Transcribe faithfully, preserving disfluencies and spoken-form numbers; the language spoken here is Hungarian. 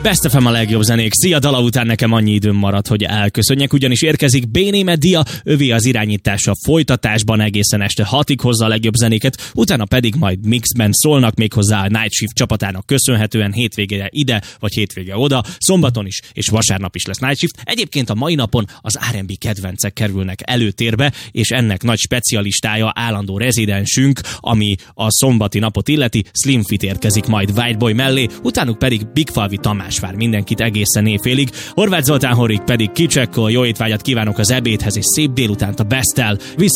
Best ef em a legjobb zenék. Szia, dala után nekem annyi időm maradt, hogy elköszönjek, ugyanis érkezik Béné Media, övé az irányítása folytatásban egészen este hatig hozza a legjobb zenéket, utána pedig majd mixben szólnak méghozzá a Night Shift csapatának köszönhetően hétvégére ide, vagy hétvége oda, szombaton is és vasárnap is lesz Night Shift. Egyébként a mai napon az er and bé kedvencek kerülnek előtérbe, és ennek nagy specialistája, állandó rezidensünk, ami a szombati napot illeti, Slim Fit érkezik majd Whiteboy mellé, utánuk pedig Big Falvi Tamás vár mindenkit egészen éjfélig. Horváth Zoltán Horik pedig kicsekkol, jó étvágyat kívánok az ebédhez, és szép délutánt a Besttel. Vissza